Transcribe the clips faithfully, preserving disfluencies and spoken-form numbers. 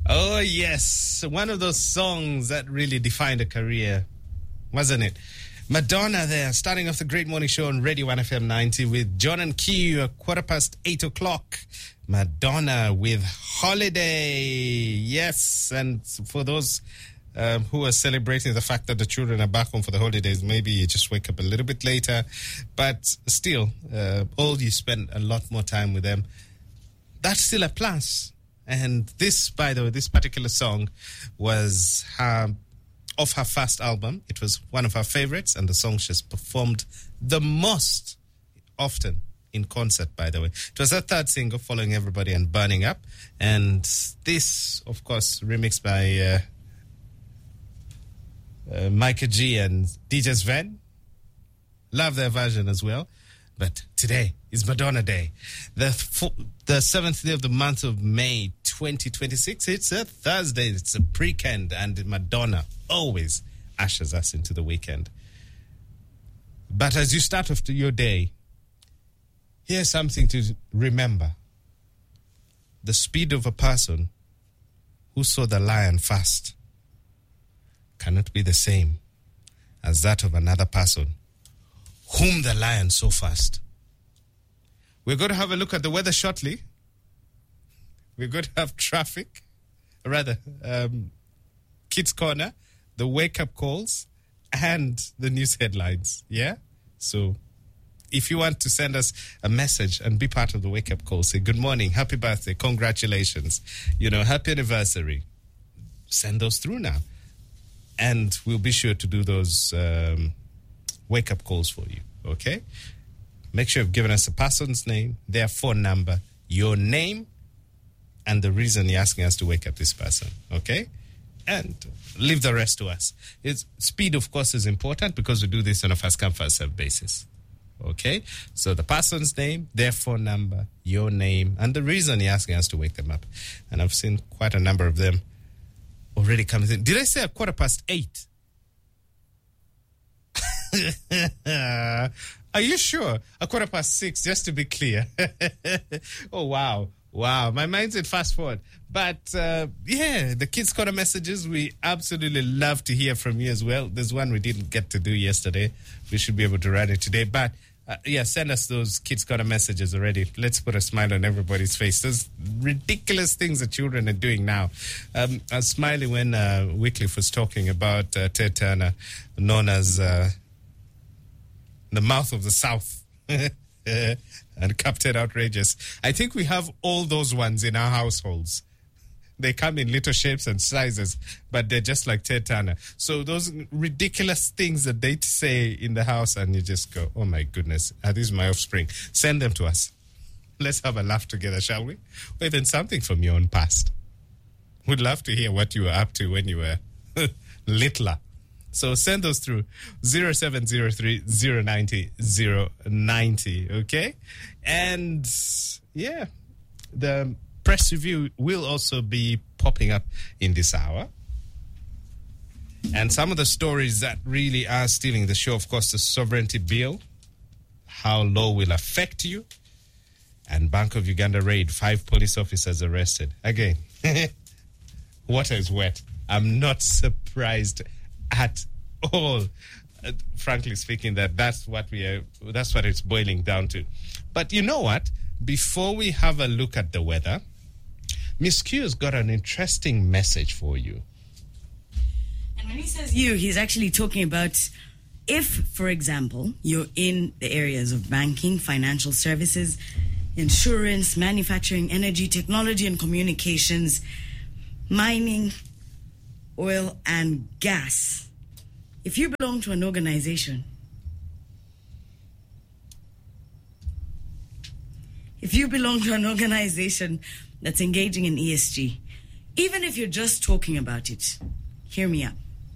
Oh, yes. One of those songs that really defined a career, wasn't it? Madonna there, starting off the Great Morning Show on Radio one F M ninety with John and Q at quarter past eight o'clock. Madonna with Holiday. Yes, and for those um, who are celebrating the fact that the children are back home for the holidays, maybe you just wake up a little bit later. But still, uh, all you spend a lot more time with them. That's still a plus. And this, by the way, this particular song was her, off her first album. It was one of her favorites, and the song she's performed the most often in concert, by the way. It was her third single, following Everybody and Burning Up. And this, of course, remixed by uh, uh, Micah G and D J Sven. Love their version as well. But today is Madonna Day. The fo- the seventh day of the month of May, twenty twenty-six. It's a Thursday. It's a pre-kend. And Madonna always ushers us into the weekend. But as you start off your day, here's something to remember. The speed of a person who saw the lion first cannot be the same as that of another person whom the lion saw first. We're going to have a look at the weather shortly. We're going to have traffic, rather, um, Kids Corner, the wake-up calls, and the news headlines, yeah? So if you want to send us a message and be part of the wake-up call, say good morning, happy birthday, congratulations, you know, happy anniversary, send those through now. And we'll be sure to do those um, wake-up calls for you, okay? Make sure you've given us a person's name, their phone number, your name, and the reason you're asking us to wake up this person, okay? And leave the rest to us. It's, speed, of course, is important because we do this on a first-come, first-served basis, okay? So the person's name, their phone number, your name, and the reason you're asking us to wake them up. And I've seen quite a number of them already coming in. Did I say a quarter past eight? Are you sure? A quarter past six, just to be clear. Oh, wow. Wow. My mind's in fast forward. But, uh, yeah, the Kids Corner messages, we absolutely love to hear from you as well. There's one we didn't get to do yesterday. We should be able to run it today. But, uh, yeah, send us those Kids Corner messages already. Let's put a smile on everybody's face. Those ridiculous things that children are doing now. Um, I was smiling when uh, Wycliffe was talking about uh, Ted Turner, known as uh, the mouth of the South. And Captain Outrageous. I think we have all those ones in our households. They come in little shapes and sizes, but they're just like Ted Turner. So those ridiculous things that they say in the house, and you just go, oh my goodness, are these my offspring? Send them to us. Let's have a laugh together, shall we? Or even something from your own past. We'd love to hear what you were up to when you were littler. So send those through zero seven zero three zero nine zero zero nine zero, okay? And, yeah, the press review will also be popping up in this hour. And some of the stories that really are stealing the show, of course, the sovereignty bill, how law will affect you, and Bank of Uganda raid, five police officers arrested. Again, water is wet. I'm not surprised at all, uh, frankly speaking, that that's what we are, that's what it's boiling down to. But you know what? Before we have a look at the weather, Miss Q has got an interesting message for you. And when he says you, he's actually talking about if, for example, you're in the areas of banking, financial services, insurance, manufacturing, energy, technology and communications, mining, oil and gas. If you belong to an organization, if you belong to an organization that's engaging in E S G, even if you're just talking about it, hear me out.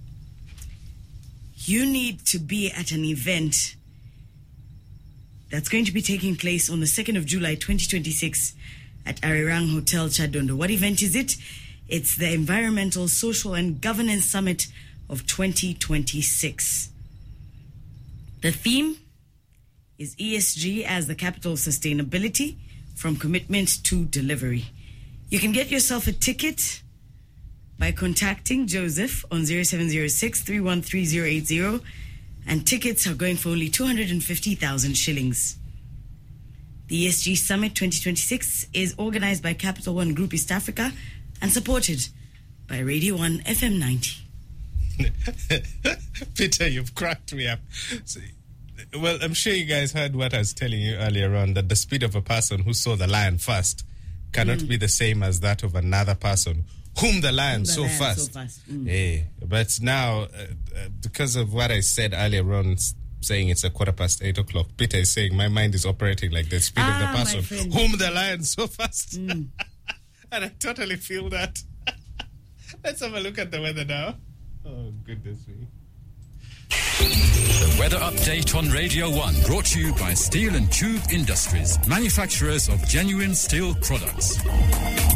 You need to be at an event that's going to be taking place on the second of July, twenty twenty-six at Arirang Hotel, Chadondo. What event is it? It's the Environmental, Social and Governance Summit of twenty twenty-six. The theme is E S G as the capital of sustainability, from commitment to delivery. You can get yourself a ticket by contacting Joseph on zero seven zero six, three one three, zero eight zero, and tickets are going for only two hundred fifty thousand shillings. The E S G Summit twenty twenty-six is organized by Capital One Group East Africa and supported by Radio one F M ninety. Peter, you've cracked me up. So, well, I'm sure you guys heard what I was telling you earlier on, that the speed of a person who saw the lion first cannot mm. be the same as that of another person whom the lion saw first. So fast. Mm. Hey, but now, uh, uh, because of what I said earlier on, saying it's a quarter past eight o'clock, Peter is saying my mind is operating like the speed ah, of the person whom the lion saw first. Mm. And I totally feel that. Let's have a look at the weather now. Oh, goodness me. The weather update on Radio one, brought to you by Steel and Tube Industries, manufacturers of genuine steel products.